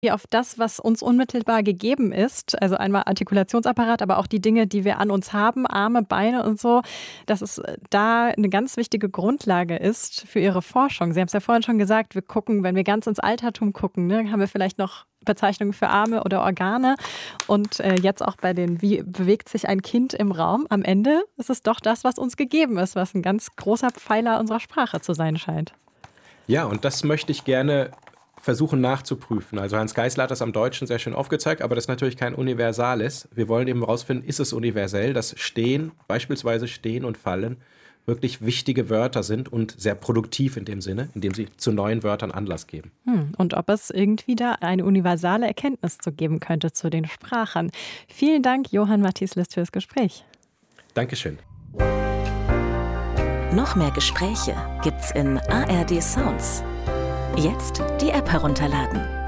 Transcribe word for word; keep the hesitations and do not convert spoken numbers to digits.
auf das, was uns unmittelbar gegeben ist. Also einmal Artikulationsapparat, aber auch die Dinge, die wir an uns haben, Arme, Beine und so, dass es da eine ganz wichtige Grundlage ist für Ihre Forschung. Sie haben es ja vorhin schon gesagt, wir gucken, wenn wir ganz ins Altertum gucken, ne, haben wir vielleicht noch Bezeichnungen für Arme oder Organe. Und äh, jetzt auch bei den, wie bewegt sich ein Kind im Raum? Am Ende ist es doch das, was uns gegeben ist, was ein ganz großer Pfeiler unserer Sprache zu sein scheint. Ja, und das möchte ich gerne versuchen nachzuprüfen. Also Hans Geisler hat das am Deutschen sehr schön aufgezeigt, aber das ist natürlich kein Universales. Wir wollen eben herausfinden, ist es universell, dass Stehen, beispielsweise Stehen und Fallen, wirklich wichtige Wörter sind und sehr produktiv in dem Sinne, indem sie zu neuen Wörtern Anlass geben. Hm, und ob es irgendwie da eine universale Erkenntnis zu geben könnte zu den Sprachen. Vielen Dank, Johann Matthias List, fürs Gespräch. Dankeschön. Noch mehr Gespräche gibt's in A R D Sounds. Jetzt die App herunterladen.